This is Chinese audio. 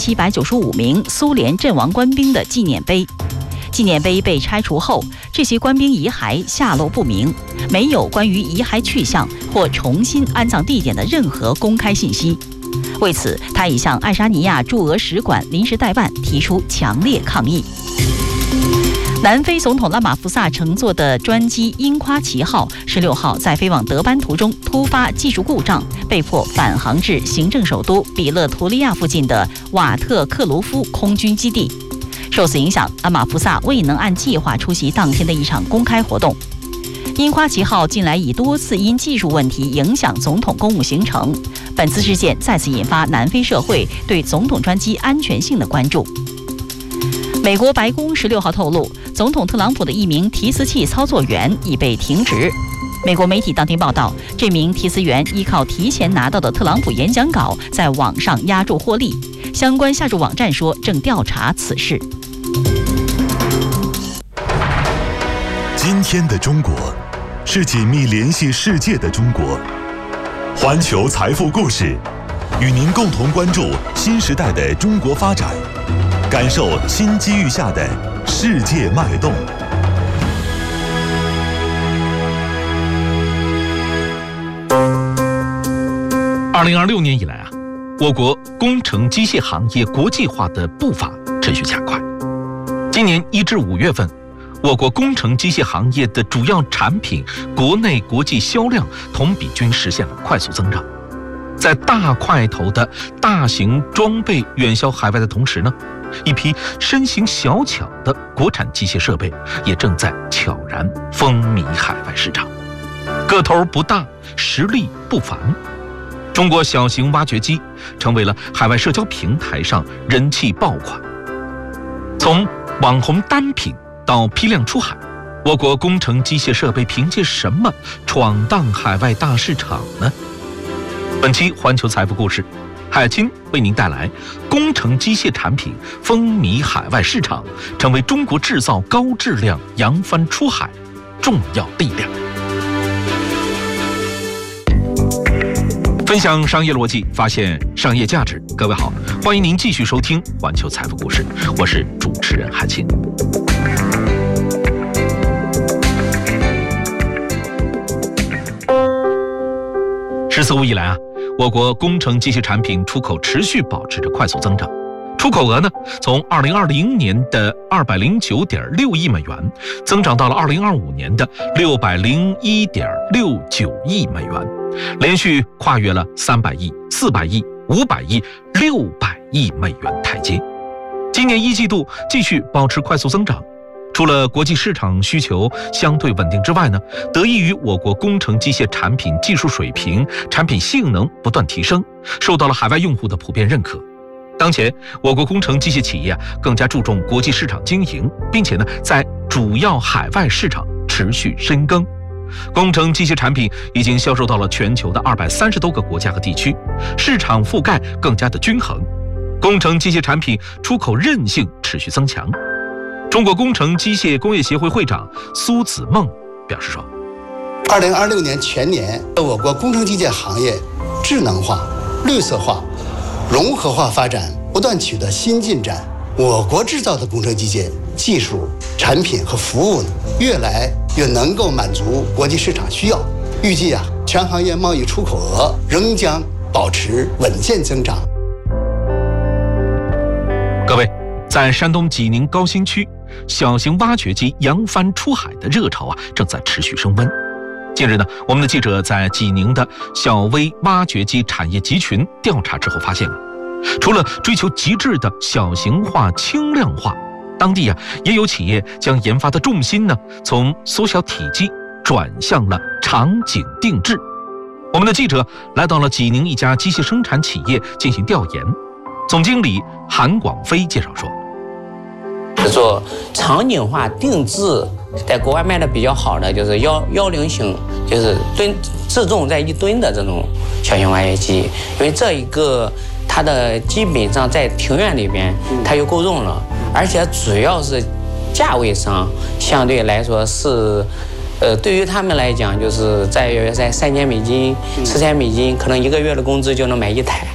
795名苏联阵亡官兵的纪念碑。纪念碑被拆除后，这些官兵遗骸下落不明，没有关于遗骸去向或重新安葬地点的任何公开信息。为此，他已向爱沙尼亚驻俄使馆临时代办提出强烈抗议。南非总统拉马福萨乘坐的专机樱夸旗号16号在飞往德班途中突发技术故障，被迫返航至行政首都比勒图利亚附近的瓦特克卢夫空军基地。受此影响，拉马福萨未能按计划出席当天的一场公开活动。樱夸旗号近来已多次因技术问题影响总统公务行程，本次事件再次引发南非社会对总统专机安全性的关注。美国白宫16号透露，总统特朗普的一名提词器操作员已被停职。美国媒体当天报道，这名提词员依靠提前拿到的特朗普演讲稿在网上押注获利，相关下注网站说正调查此事。 今天的中国是紧密联系世界的中国。环球财富故事与您共同关注新时代的中国发展，感受新机遇下的世界脉动。 2026年以来我国工程机械行业国际化的步伐持续加快。今年1至5月份，我国工程机械行业的主要产品国内国际销量同比均实现了快速增长。在大块头的大型装备远销海外的同时呢，一批身形小巧的国产机械设备也正在悄然风靡海外市场。个头不大，实力不凡。中国小型挖掘机成为了海外社交平台上人气爆款。从网红单品到批量出海，我国工程机械设备凭借什么闯荡海外大市场呢？本期环球财富故事，海清为您带来工程机械产品风靡海外市场，成为中国制造高质量扬帆出海重要力量。分享商业逻辑，发现商业价值。各位好，欢迎您继续收听环球财富故事，我是主持人海清。14-15以来我国工程机械产品出口持续保持着快速增长，出口额呢从2020年的209.6亿美元增长到了2025年的601.69亿美元，连续跨越了300亿、400亿、500亿、600亿美元台阶。今年1季度继续保持快速增长。除了国际市场需求相对稳定之外呢，得益于我国工程机械产品技术水平、产品性能不断提升，受到了海外用户的普遍认可。当前，我国工程机械企业更加注重国际市场经营，并且呢，在主要海外市场持续深耕。工程机械产品已经销售到了全球的230多个国家和地区，市场覆盖更加的均衡。工程机械产品出口韧性持续增强。中国工程机械工业协会会长苏子梦表示说 ，2026年全年，我国工程机械行业智能化、绿色化、融合化发展不断取得新进展。我国制造的工程机械技术、产品和服务越来越能够满足国际市场需要。预计全行业贸易出口额仍将保持稳健增长。 各位，在山东济宁高新区，小型挖掘机扬帆出海的热潮正在持续升温。近日呢，我们的记者在济宁的小微挖掘机产业集群调查之后发现除了追求极致的小型化、轻量化，当地也有企业将研发的重心呢从缩小体积转向了场景定制。我们的记者来到了济宁一家机械生产企业进行调研，总经理韩广飞介绍说， 做场景化定制，在国外卖的比较好的就是110型，就是自重在1吨的这种小型挖掘机，因为这一个它的基本上在庭院里边它就够用了，而且主要是价位上相对来说是，对于他们来讲就是在3000美金、4000美金，可能1个月的工资就能买1台。